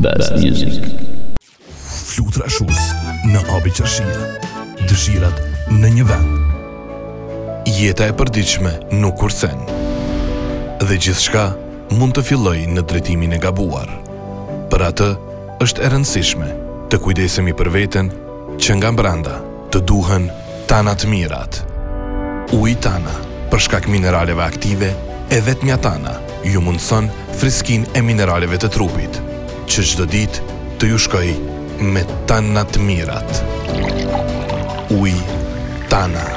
best music. Flutra shus në hapi qërshia, dëshirat në një vend. Jeta e përditshme nuk kursen, dhe gjithçka mund të filloj në drejtimin e gabuar. Për atë, është e rëndësishme të kujdesemi për veten që nga brenda të duhen tana të mirat. Uji Tana, për shkak mineraleve aktive, e vetmja Tana ju mundson friskin e mineraleve të trupit, që çdo ditë të ju shkoj me tana të mirat. Uji Tana.